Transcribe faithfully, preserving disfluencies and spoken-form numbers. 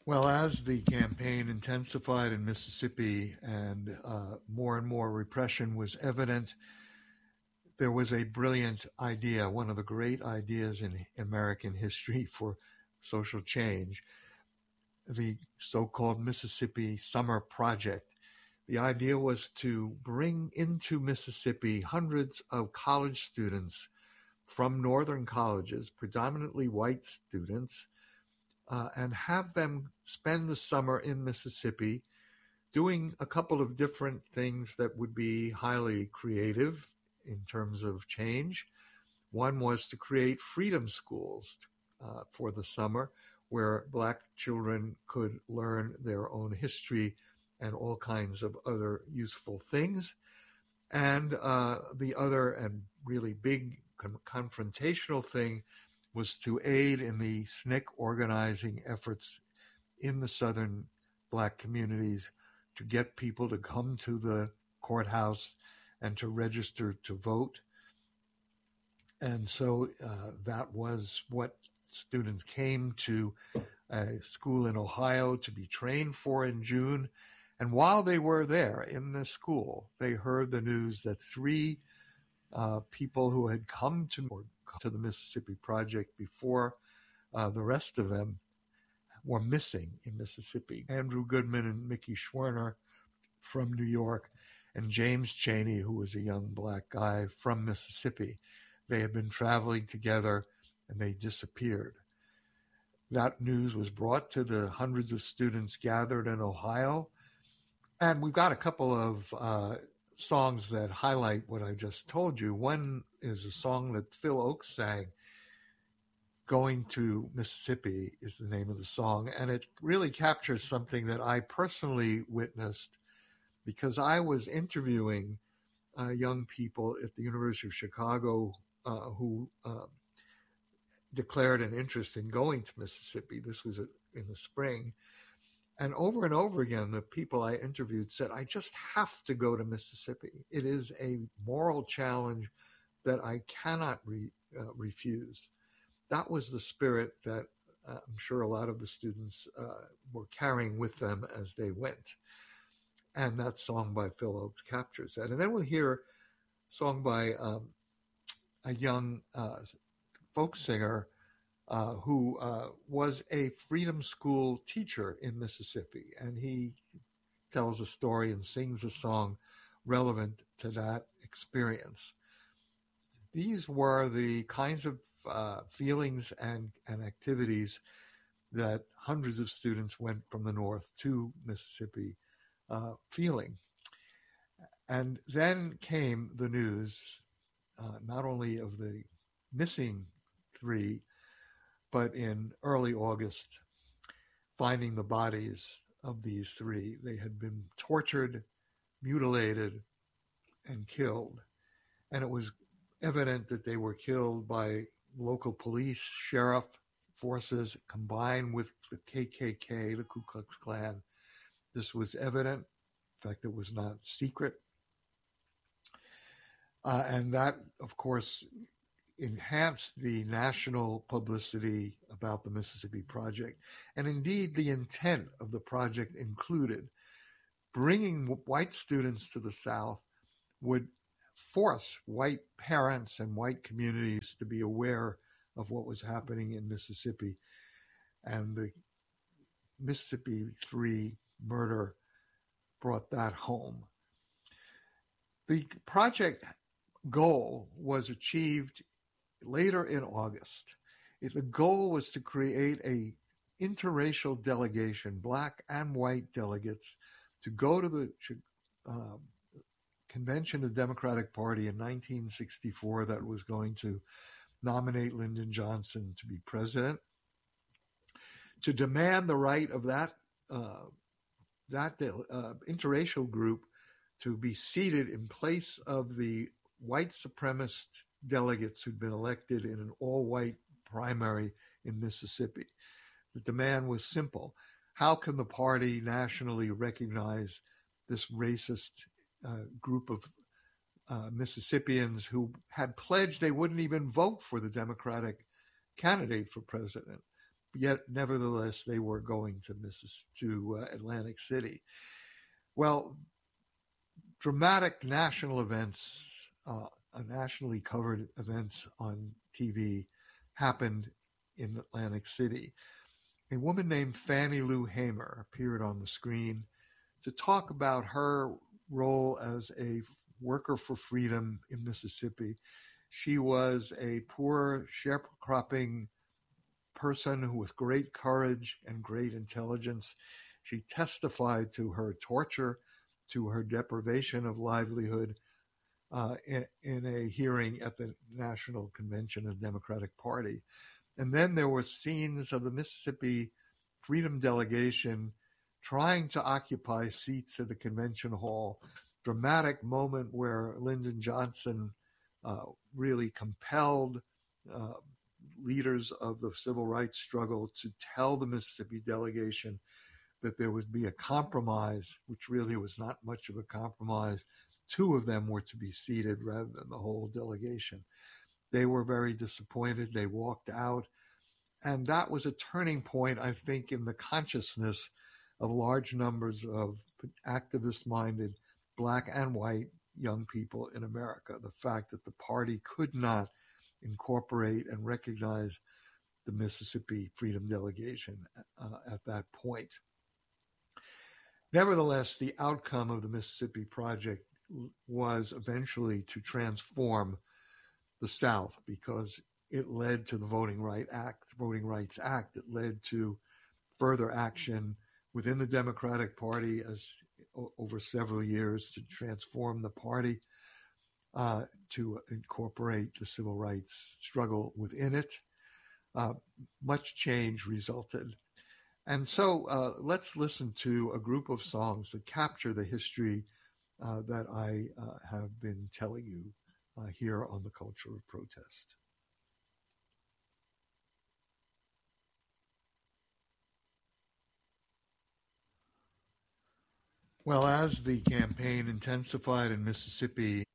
Well, as the campaign intensified in Mississippi and uh, more and more repression was evident, there was a brilliant idea, one of the great ideas in American history for social change, the so-called Mississippi Summer Project. The idea was to bring into Mississippi hundreds of college students from northern colleges, predominantly white students, uh, and have them spend the summer in Mississippi doing a couple of different things that would be highly creative in terms of change. One was to create freedom schools uh, for the summer where Black children could learn their own history and all kinds of other useful things. And uh, the other and really big con- confrontational thing was to aid in the S N C C organizing efforts in the southern Black communities to get people to come to the courthouse and to register to vote. And so uh, that was what students came to a school in Ohio to be trained for in June. And while they were there in the school, they heard the news that three uh, people who had come to, or to the Mississippi Project before uh, the rest of them were missing in Mississippi. Andrew Goodman and Mickey Schwerner from New York, and James Chaney, who was a young Black guy from Mississippi. They had been traveling together and they disappeared. That news was brought to the hundreds of students gathered in Ohio. And we've got a couple of uh, songs that highlight what I just told you. One is a song that Phil Ochs sang, Going to Mississippi is the name of the song. And it really captures something that I personally witnessed because I was interviewing uh, young people at the University of Chicago uh, who uh, declared an interest in going to Mississippi. This was in the spring. And over and over again, the people I interviewed said, I just have to go to Mississippi. It is a moral challenge that I cannot re, uh, refuse. That was the spirit that uh, I'm sure a lot of the students uh, were carrying with them as they went. And that song by Phil Ochs captures that. And then we'll hear a song by um, a young uh, folk singer uh, who uh, was a freedom school teacher in Mississippi. And he tells a story and sings a song relevant to that experience. These were the kinds of uh, feelings and, and activities that hundreds of students went from the north to Mississippi Uh, feeling. And then came the news, uh, not only of the missing three, but in early August, finding the bodies of these three. They had been tortured, mutilated, and killed. And it was evident that they were killed by local police, sheriff forces, combined with the K K K, the Ku Klux Klan. This was evident. In fact, it was not secret. Uh, and that, of course, enhanced the national publicity about the Mississippi Project. And indeed, the intent of the project included bringing white students to the South would force white parents and white communities to be aware of what was happening in Mississippi. And the Mississippi three murder brought that home. The project goal was achieved later in August. It, the goal was to create a interracial delegation, Black and white delegates, to go to the uh, convention of the Democratic Party in nineteen sixty-four that was going to nominate Lyndon Johnson to be president, to demand the right of that uh, that uh, interracial group to be seated in place of the white supremacist delegates who'd been elected in an all-white primary in Mississippi. The demand was simple. How can the party nationally recognize this racist uh, group of uh, Mississippians who had pledged they wouldn't even vote for the Democratic candidate for president? yet nevertheless they were going to Missis- to uh, Atlantic City. Well, dramatic national events, uh, nationally covered events on T V happened in Atlantic City. A woman named Fannie Lou Hamer appeared on the screen to talk about her role as a worker for freedom in Mississippi. She was a poor sharecropping person with great courage and great intelligence. She testified to her torture, to her deprivation of livelihood uh, in, in a hearing at the National Convention of the Democratic Party. And then there were scenes of the Mississippi Freedom Delegation trying to occupy seats at the convention hall. Dramatic moment where Lyndon Johnson uh, really compelled uh, leaders of the civil rights struggle to tell the Mississippi delegation that there would be a compromise, which really was not much of a compromise. Two of them were to be seated rather than the whole delegation. They were very disappointed. They walked out. And that was a turning point, I think, in the consciousness of large numbers of activist-minded Black and white young people in America. The fact that the party could not incorporate and recognize the Mississippi Freedom Delegation uh, at that point. Nevertheless, the outcome of the Mississippi Project was eventually to transform the South, because it led to the Voting Right Act, Voting Rights Act. It led to further action within the Democratic Party as over several years to transform the party, uh, to incorporate the civil rights struggle within it. Uh, much change resulted. And so uh, let's listen to a group of songs that capture the history uh, that I uh, have been telling you uh, here on The Culture of Protest. Well, as the campaign intensified in Mississippi,